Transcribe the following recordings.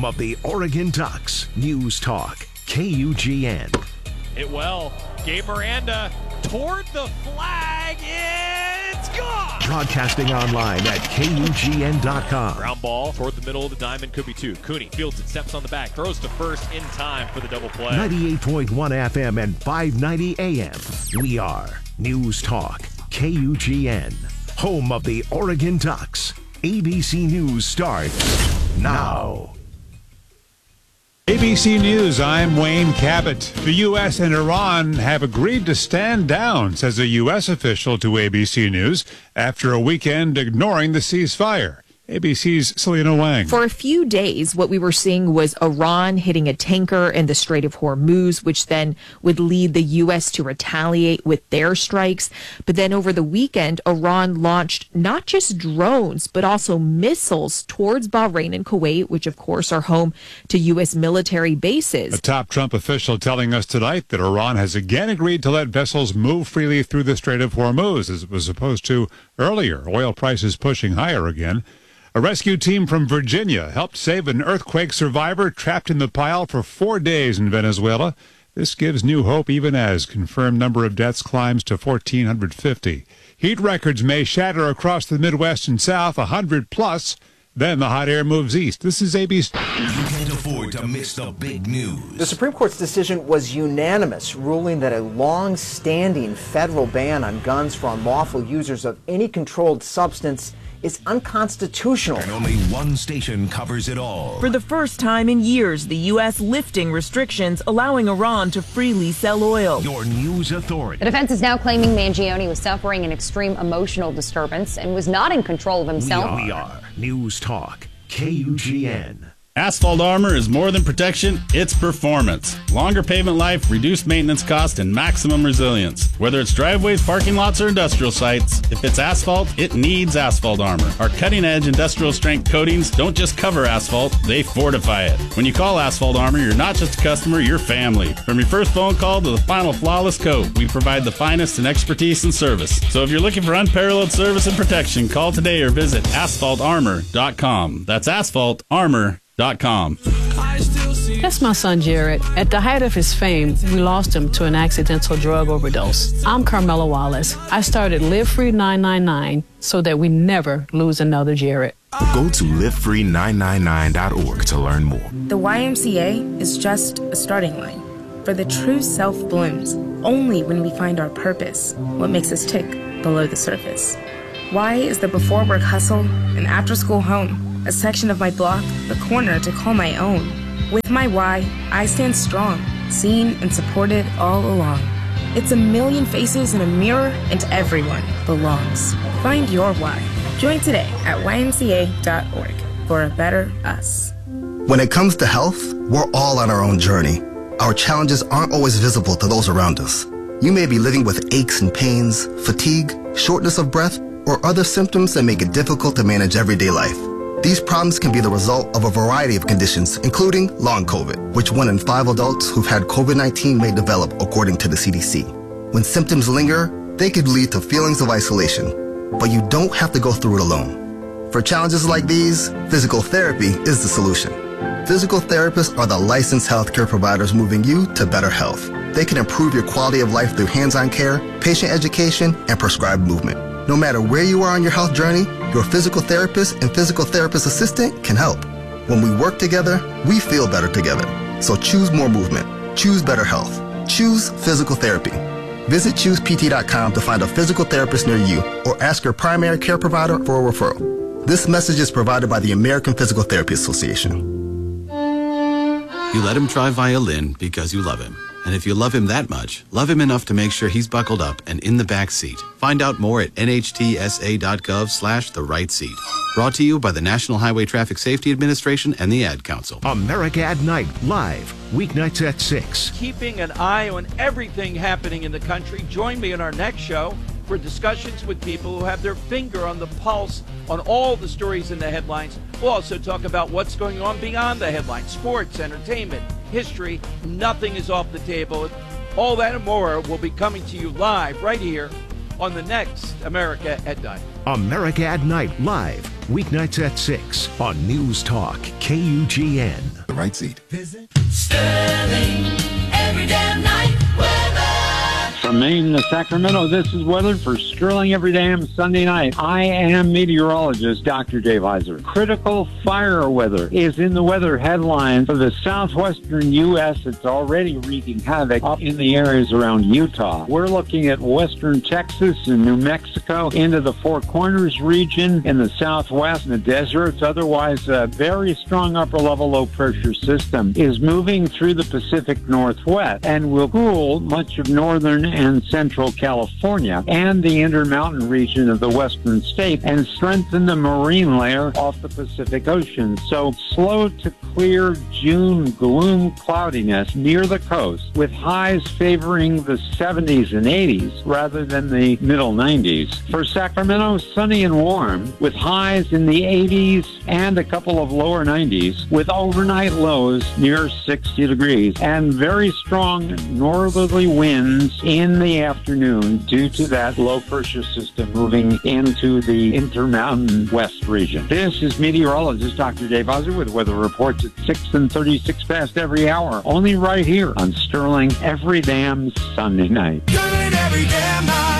home of the Oregon Ducks. News Talk, KUGN. Hit well. Gabe Miranda toward the flag. It's gone. Broadcasting online at KUGN.com. Ground ball toward the middle of the diamond. Could be two. Cooney fields it, steps on the back, throws to first in time for the double play. 98.1 FM and 590 AM. We are News Talk, KUGN. Home of the Oregon Ducks. ABC News starts now. ABC News, I'm Wayne Cabot. The U.S. and Iran have agreed to stand down, says a U.S. official to ABC News, after a weekend ignoring the ceasefire. ABC's Selena Wang. For a few days, what we were seeing was Iran hitting a tanker in the Strait of Hormuz, which then would lead the U.S. to retaliate with their strikes. But then over the weekend, Iran launched not just drones, but also missiles towards Bahrain and Kuwait, which of course are home to U.S. military bases. A top Trump official telling us tonight that Iran has again agreed to let vessels move freely through the Strait of Hormuz, as it was opposed to earlier. Oil prices pushing higher again. A rescue team from Virginia helped save an earthquake survivor trapped in the pile for 4 days in Venezuela. This gives new hope even as confirmed number of deaths climbs to 1,450. Heat records may shatter across the Midwest and South, 100 plus. Then the hot air moves east. This is ABC. You can't afford to miss the big news. The Supreme Court's decision was unanimous, ruling that a long-standing federal ban on guns for unlawful users of any controlled substance is unconstitutional. And only one station covers it all. For the first time in years, the U.S. lifting restrictions, allowing Iran to freely sell oil. Your news authority. The defense is now claiming Mangione was suffering an extreme emotional disturbance and was not in control of himself. We are News Talk, KUGN. Asphalt Armor is more than protection, it's performance. Longer pavement life, reduced maintenance cost, and maximum resilience. Whether it's driveways, parking lots, or industrial sites, if it's asphalt, it needs Asphalt Armor. Our cutting-edge industrial strength coatings don't just cover asphalt, they fortify it. When you call Asphalt Armor, you're not just a customer, you're family. From your first phone call to the final flawless coat, we provide the finest in expertise and service. So if you're looking for unparalleled service and protection, call today or visit asphaltarmor.com. That's asphaltarmor.com. That's my son, Jared. At the height of his fame, we lost him to an accidental drug overdose. I'm Carmela Wallace. I started Live Free 999 so that we never lose another Jared. Go to livefree999.org to learn more. The YMCA is just a starting line. For the true self blooms only when we find our purpose, what makes us tick below the surface. Y is the before work hustle and after school home. A section of my block, the corner to call my own. With my Y, I stand strong, seen and supported all along. It's a million faces in a mirror, and everyone belongs. Find your Y. Join today at ymca.org for a better us. When it comes to health, we're all on our own journey. Our challenges aren't always visible to those around us. You may be living with aches and pains, fatigue, shortness of breath, or other symptoms that make it difficult to manage everyday life. These problems can be the result of a variety of conditions, including long COVID, which 1 in 5 adults who've had COVID-19 may develop, according to the CDC. When symptoms linger, they could lead to feelings of isolation, but you don't have to go through it alone. For challenges like these, physical therapy is the solution. Physical therapists are the licensed healthcare providers moving you to better health. They can improve your quality of life through hands-on care, patient education, and prescribed movement. No matter where you are on your health journey, your physical therapist and physical therapist assistant can help. When we work together, we feel better together. So choose more movement. Choose better health. Choose physical therapy. Visit ChoosePT.com to find a physical therapist near you or ask your primary care provider for a referral. This message is provided by the American Physical Therapy Association. You let him try violin because you love him. And if you love him that much, love him enough to make sure he's buckled up and in the back seat. Find out more at nhtsa.gov/the right seat. Brought to you by the National Highway Traffic Safety Administration and the Ad Council. America at Night, live, weeknights at 6. Keeping an eye on everything happening in the country. Join me in our next show for discussions with people who have their finger on the pulse on all the stories in the headlines. We'll also talk about what's going on beyond the headlines, sports, entertainment, history. Nothing is off the table. All that and more will be coming to you live right here on the next America at Night. America at Night, live, weeknights at 6 on News Talk KUGN. The right seat. Sterling, every damn night weather. From Maine to Sacramento, this is weather for Sterling every damn Sunday night. I am meteorologist Dr. Dave Heiser. Critical fire weather is in the weather headlines for the southwestern U.S. It's already wreaking havoc up in the areas around Utah. We're looking at western Texas and New Mexico into the Four Corners region in the southwest and the deserts. Otherwise, a very strong upper-level low-pressure system is moving through the Pacific Northwest and will cool much of northern and central California and the Intermountain region of the western state and strengthen the marine layer off the Pacific Ocean. So slow to clear June gloom cloudiness near the coast with highs favoring the 70s and 80s rather than the middle 90s. For Sacramento, sunny and warm with highs in the 80s and a couple of lower 90s with overnight lows near 60 degrees and very strong northerly winds in the afternoon due to that low pressure system moving into the Intermountain West region. This is meteorologist Dr. Dave Heiser with weather reports at 6 and 36 past every hour, only right here on Sterling every damn Sunday night. Sterling every damn night.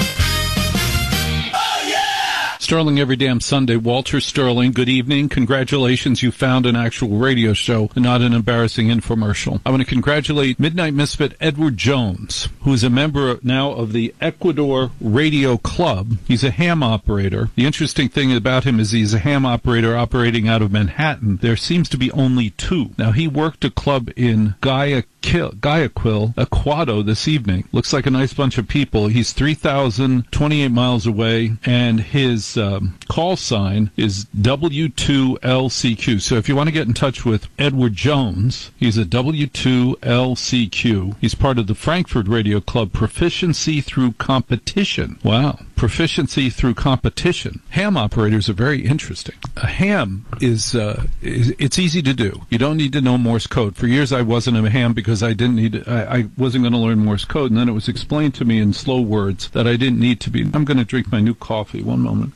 Sterling every damn Sunday. Walter Sterling, good evening. Congratulations, you found an actual radio show, not an embarrassing infomercial. I want to congratulate Midnight Misfit Edward Jones, who is a member now of the Ecuador Radio Club. He's a ham operator. The interesting thing about him is he's a ham operator operating out of Manhattan. There seems to be only two. Now, he worked a club in Guayaquil, Ecuador this evening. Looks like a nice bunch of people. He's 3,028 miles away, and his call sign is W2LCQ. So if you want to get in touch with Edward Jones, he's a W2LCQ. He's part of the Frankfurt Radio Club Proficiency Through Competition. Wow. Proficiency through competition. Ham operators are very interesting. A ham is it's easy to do. You don't need to know Morse code. For years I wasn't a ham because I wasn't going to learn Morse code, and then it was explained to me in slow words that I didn't need to be. I'm going to drink my new coffee. One moment.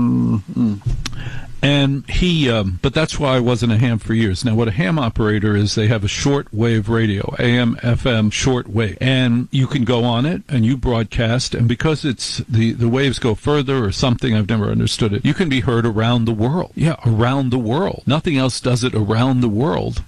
And but that's why I wasn't a ham for years. Now, what a ham operator is, they have a short wave radio, AM, FM, short wave. And you can go on it and you broadcast, and because it's the waves go further or something, I've never understood it, you can be heard around the world. Yeah, around the world. Nothing else does it around the world.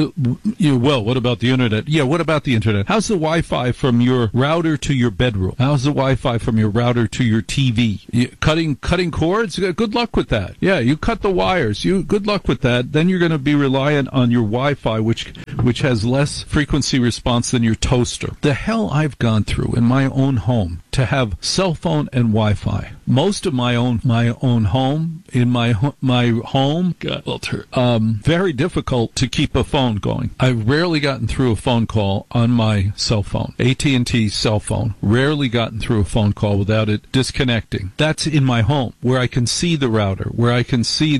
Well, what about the internet? Yeah, what about the internet? How's the Wi-Fi from your router to your bedroom? How's the Wi-Fi from your router to your TV? Cutting cords? Good luck with that. Yeah, you cut the wires. Good luck with that. Then you're going to be reliant on your Wi-Fi, which has less frequency response than your toaster. The hell I've gone through in my own home to have cell phone and Wi-Fi. Most of my own home, in my home, God, Walter, very difficult to keep a phone going. I've rarely gotten through a phone call on my cell phone. AT&T cell phone. Rarely gotten through a phone call without it disconnecting. That's in my home, where I can see the router, where I can see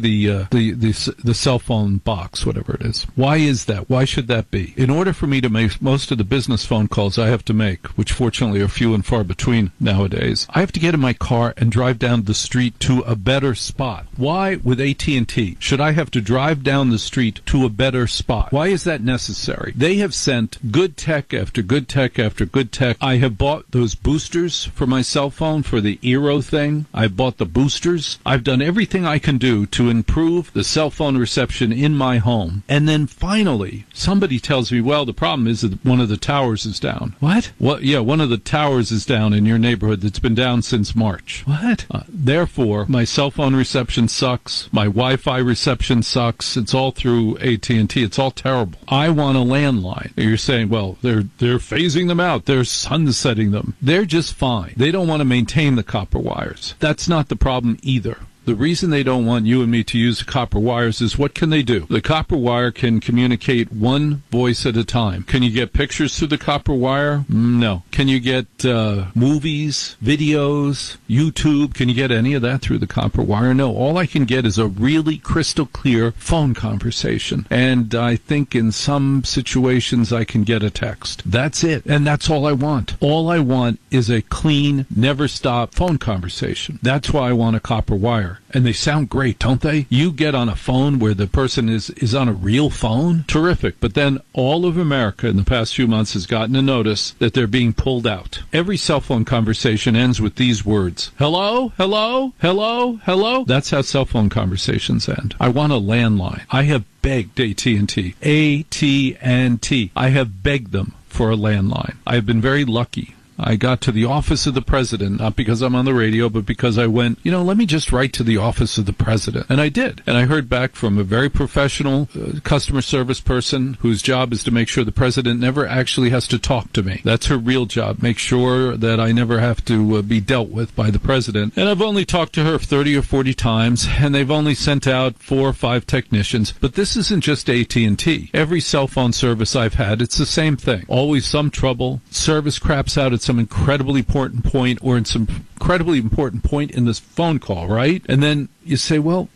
the cell phone box, whatever it is. Why is that? Why should that be? In order for me to make most of the business phone calls I have to make, which fortunately are few and far between nowadays, I have to get in my car and drive down the street to a better spot. Why, with AT&T, should I have to drive down the street to a better spot? Why is that necessary? They have sent good tech after good tech after good tech. I have bought those boosters for my cell phone for the Eero thing. I bought the boosters. I've done everything I can do to improve the cell phone reception in my home. And then finally, somebody tells me, well, the problem is that one of the towers is down. What? Yeah, one of the towers is down in your neighborhood that's been down since March. What? Therefore, my cell phone reception sucks. My Wi-Fi reception sucks. It's all through AT&T. It's all terrible. I want a landline. You're saying, well, they're phasing them out. They're sunsetting them. They're just fine. They don't want to maintain the copper wires. That's not the problem either. The reason they don't want you and me to use copper wires is, what can they do? The copper wire can communicate one voice at a time. Can you get pictures through the copper wire? No. Can you get movies, videos, YouTube? Can you get any of that through the copper wire? No. All I can get is a really crystal clear phone conversation. And I think in some situations I can get a text. That's it. And that's all I want. All I want is a clean, never stop phone conversation. That's why I want a copper wire. better. And they sound great, don't they? You get on a phone where the person is on a real phone. Terrific. But then all of America in the past few months has gotten a notice that they're being pulled out. Every cell phone conversation ends with these words. Hello? Hello? Hello? Hello? That's how cell phone conversations end. I want a landline. I have begged AT&T. I have begged them for a landline. I have been very lucky. I got to the office of the president, not because I'm on the radio, but because I went, let me just write to the office of the president. And I did. And I heard back from a very professional customer service person whose job is to make sure the president never actually has to talk to me. That's her real job. Make sure that I never have to be dealt with by the president. And I've only talked to her 30 or 40 times, and they've only sent out 4 or 5 technicians. But this isn't just AT&T. Every cell phone service I've had, it's the same thing. Always some trouble. Service craps out at some incredibly important point or in some incredibly important point in this phone call, right? And then you say, well,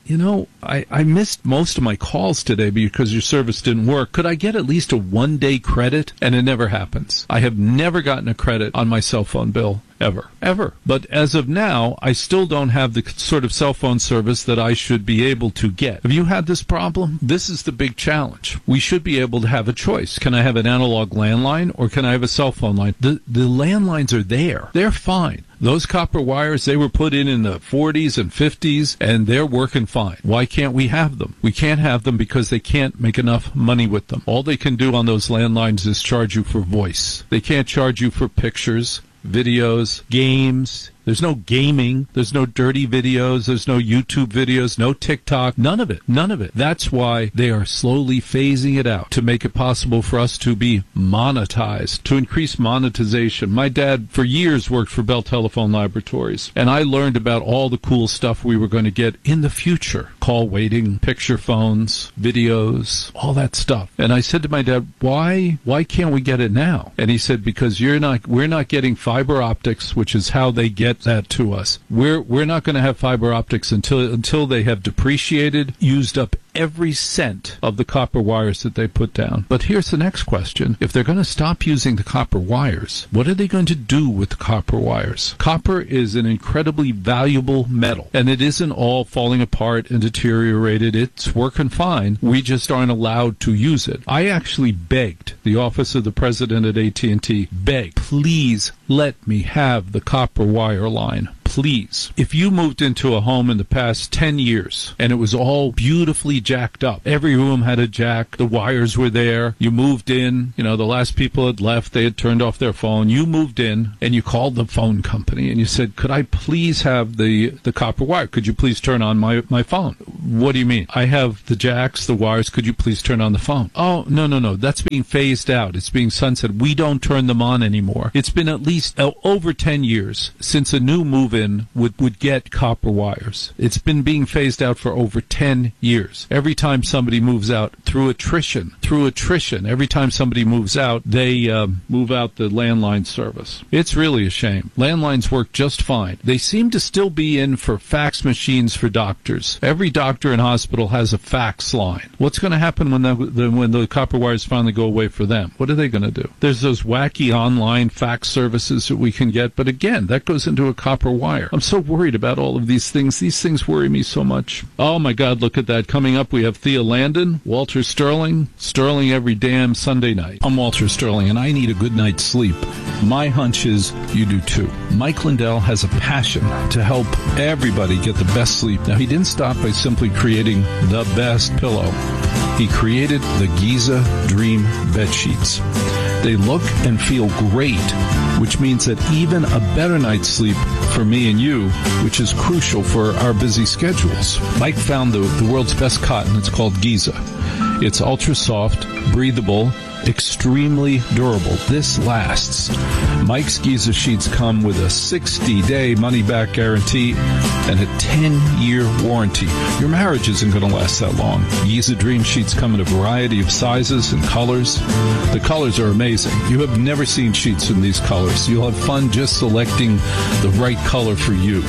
I missed most of my calls today because your service didn't work. Could I get at least a 1-day credit? And it never happens. I have never gotten a credit on my cell phone bill. Ever. But as of now, I still don't have the sort of cell phone service that I should be able to get. Have you had this problem? This is the big challenge. We should be able to have a choice. Can I have an analog landline or can I have a cell phone line? The landlines are there. They're fine. Those copper wires, they were put in the 40s and 50s, and they're working fine. Why can't we have them? We can't have them because they can't make enough money with them. All they can do on those landlines is charge you for voice. They can't charge you for pictures, videos, games. There's no gaming. There's no dirty videos. There's no YouTube videos, no TikTok. None of it. That's why they are slowly phasing it out to make it possible for us to be monetized, to increase monetization. My dad, for years, worked for Bell Telephone Laboratories, and I learned about all the cool stuff we were going to get in the future. Call waiting, picture phones, videos, all that stuff. And I said to my dad, why can't we get it now? And he said, because we're not getting fiber optics, which is how they get that to us. We're not going to have fiber optics until they have depreciated, used up every cent of the copper wires that they put down. But here's the next question. If they're going to stop using the copper wires, what are they going to do with the copper wires? Copper is an incredibly valuable metal, and it isn't all falling apart and deteriorated. It's working fine. We just aren't allowed to use it. I actually begged the office of the president at AT&T, please let me have the copper wire line. Please. If you moved into a home in the past 10 years and it was all beautifully jacked up, every room had a jack, the wires were there, you moved in, the last people had left, they had turned off their phone, you moved in and you called the phone company and you said, could I please have the copper wire? Could you please turn on my phone? What do you mean? I have the jacks, the wires, could you please turn on the phone? Oh, no, that's being phased out. It's being sunset. We don't turn them on anymore. It's been at least over 10 years since a new move-in would get copper wires. It's been being phased out for over 10 years. Every time somebody moves out, through attrition, every time somebody moves out, they move out the landline service. It's really a shame. Landlines work just fine. They seem to still be in for fax machines for doctors. Every doctor and hospital has a fax line. What's going to happen when the copper wires finally go away for them? What are they going to do? There's those wacky online fax services that we can get, but again, that goes into a copper wire. I'm so worried about all of these things. These things worry me so much. Oh my God, look at that. Coming up, we have Thea Landon, Walter Sterling every damn Sunday night. I'm Walter Sterling, and I need a good night's sleep. My hunch is you do too. Mike Lindell has a passion to help everybody get the best sleep. Now, he didn't stop by simply creating the best pillow. He created the Giza Dream Bed Sheets. They look and feel great, which means that even a better night's sleep for me and you, which is crucial for our busy schedules. Mike found the world's best cotton. It's called Giza. It's ultra soft, breathable, extremely durable. This lasts. Mike's Giza sheets come with a 60-day money-back guarantee and a 10-year warranty. Your marriage isn't going to last that long. Giza Dream Sheets come in a variety of sizes and colors. The colors are amazing. You have never seen sheets in these colors. You'll have fun just selecting the right color for you.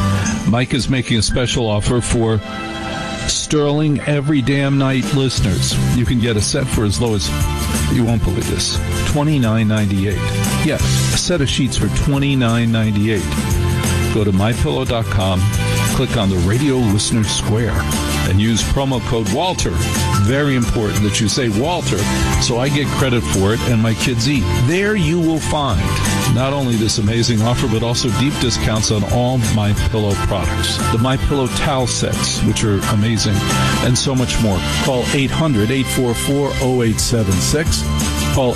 Mike is making a special offer for Sterling Every Damn Night listeners. You can get a set for as low as, you won't believe this, $29.98. Yeah, a set of sheets for $29.98. Go to MyPillow.com click on the Radio Listener Square and use promo code Walter. Very important that you say Walter so I get credit for it and my kids eat. There you will find not only this amazing offer, but also deep discounts on all MyPillow products. The MyPillow towel sets, which are amazing, and so much more. Call 800-844-0876. Call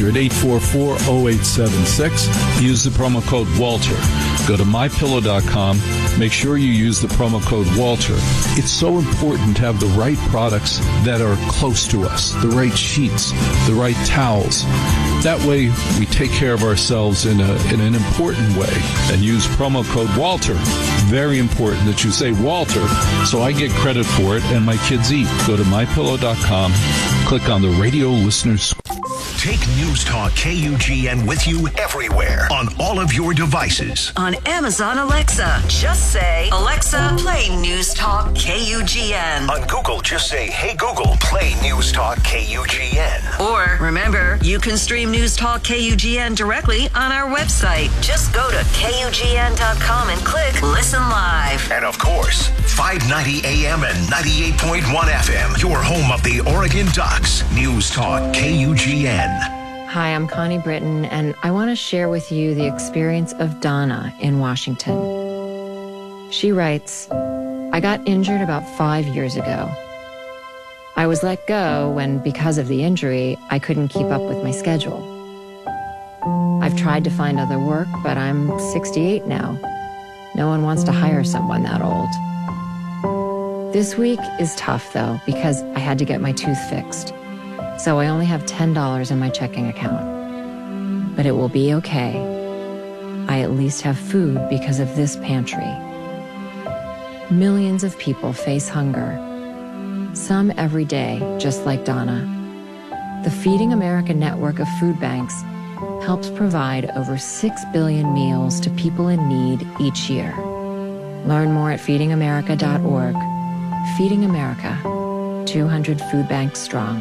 800-844-0876. Use the promo code Walter. Go to MyPillow.com. Make sure you use the promo code Walter. It's so important to have the right products that are close to us, the right sheets, the right towels. That way, we take care of ourselves in an important way and use promo code Walter. Very important that you say Walter so I get credit for it and my kids eat. Go to MyPillow.com. Click on the Radio Listeners. Take News Talk KUGN with you everywhere on all of your devices. On Amazon Alexa, just say, Alexa, play News Talk KUGN. On Google, just say, hey Google, play News Talk KUGN. Or, remember, you can stream News Talk KUGN directly on our website. Just go to KUGN.com and click Listen Live. And of course, 590 AM and 98.1 FM, your home of the Oregon Ducks. News Talk KUGN. Hi, I'm Connie Britton, and I want to share with you the experience of Donna in Washington. She writes, I got injured about 5 years ago. I was let go when, because of the injury, I couldn't keep up with my schedule. I've tried to find other work, but I'm 68 now. No one wants to hire someone that old. This week is tough, though, because I had to get my tooth fixed. So I only have $10 in my checking account. But it will be okay. I at least have food because of this pantry. Millions of people face hunger. Some every day, just like Donna. The Feeding America network of food banks helps provide over 6 billion meals to people in need each year. Learn more at feedingamerica.org. Feeding America, 200 food banks strong.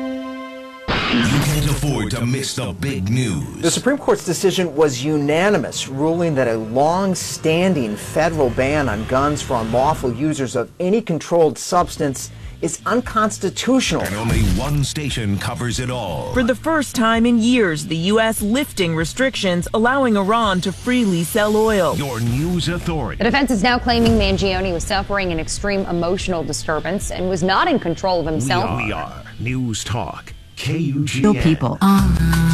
You can't afford to miss the big news. The Supreme Court's decision was unanimous, ruling that a long-standing federal ban on guns for unlawful users of any controlled substance is unconstitutional. And only one station covers it all. For the first time in years, the U.S. lifting restrictions, allowing Iran to freely sell oil. Your news authority. The defense is now claiming Mangione was suffering an extreme emotional disturbance and was not in control of himself. We are News Talk KUGN. Real people.